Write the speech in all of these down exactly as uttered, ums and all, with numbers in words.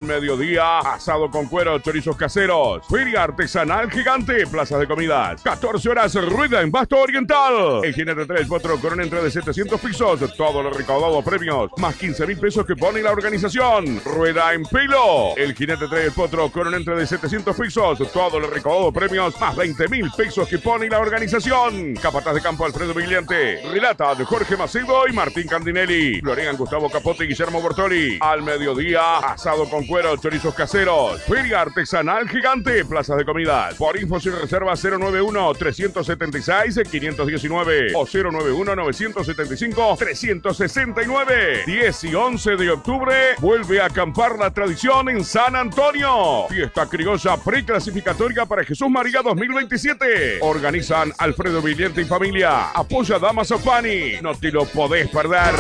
mediodía, asado con cuero, chorizos caseros. Feria artesanal gigante, plazas de comidas. catorce horas, rueda en Basto Oriental. El Jinete tres Potro con una entrada de setecientos pesos. Todo lo recaudado premios, más quince mil pesos que pone la organización. Rueda en Pilo. El Jinete tres Potro con una entrada de setecientos pesos. Todo lo recaudado premios, más veinte mil pesos que pone la organización. Capataz de campo Alfredo Vigliante. Relata de Jorge Macedo y Martín Candinelli. Florean Gustavo Capote y Guillermo Bortoli. Al mediodía, asado con cuero, chorizos caseros. Feria artesanal gigante, plazas de comidas. Por infos y reservas cero nueve uno, tres siete seis, cinco uno nueve o cero nueve uno, nueve siete cinco, tres seis nueve. diez y once de octubre vuelve a acampar la tradición en San Antonio. Fiesta criolla preclasificatoria para Jesús María dos mil veintisiete. Organizan Alfredo Vigliente y familia. Apoya Damas of Pani. No te lo podés perder.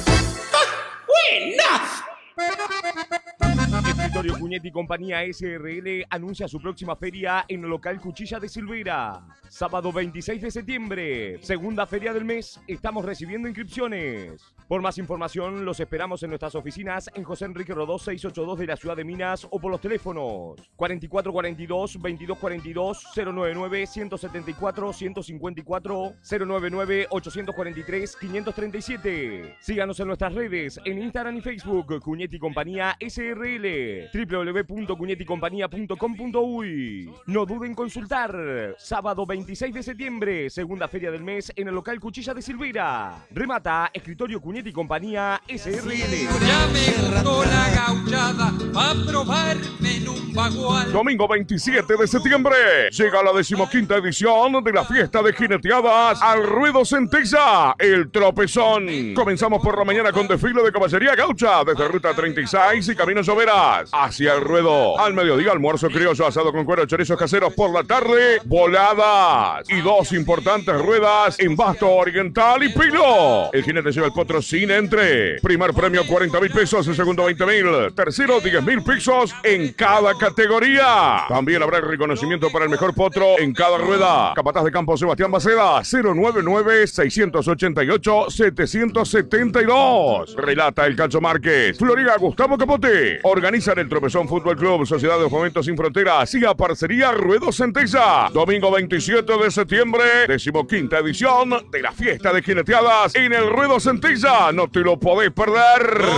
Escritorio Cuñetti y Compañía S R L anuncia su próxima feria en el local Cuchilla de Silvera. Sábado veintiséis de septiembre, segunda feria del mes, estamos recibiendo inscripciones. Por más información, los esperamos en nuestras oficinas en José Enrique Rodó seiscientos ochenta y dos de la Ciudad de Minas o por los teléfonos cuarenta y cuatro cuarenta y dos, veintidós cuarenta y dos, cero noventa y nueve, ciento setenta y cuatro, ciento cincuenta y cuatro, cero noventa y nueve, ochocientos cuarenta y tres, quinientos treinta y siete. Síganos en nuestras redes, en Instagram y Facebook, Cuñetti Compañía S R L, w w w punto cuñetti compañía punto com punto uy. No duden en consultar. Sábado veintiséis de septiembre, segunda feria del mes en el local Cuchilla de Silvera. Remata Escritorio Cuñetti y Compañía S R L. Ya me gustó la gauchada pa' probarme en un bagual. Domingo veintisiete de septiembre llega la decimoquinta edición de la fiesta de jineteadas al ruedo Centella, el tropezón. Comenzamos por la mañana con desfile de caballería gaucha desde Ruta treinta y seis y Camino Lloveras hacia el ruedo. Al mediodía, almuerzo criollo asado con cuero, chorizos caseros. Por la tarde, voladas y dos importantes ruedas en Basto Oriental y Pilo. El jinete lleva el potro sin entre. Primer premio cuarenta mil pesos, el segundo veinte mil, tercero diez mil pesos en cada categoría. También habrá reconocimiento para el mejor potro en cada rueda. Capataz de campo Sebastián Baceda, cero nueve nueve, seiscientos ochenta y ocho, setecientos setenta y dos. Relata el Cacho Márquez. Florida Gustavo Capote. Organizan el Tropezón Fútbol Club, Sociedad de Fomento Sin Fronteras y a Parcería Ruedo Centella. Domingo veintisiete de septiembre, decimoquinta edición de la fiesta de jineteadas en el Ruedo Centella. No te lo podés perder.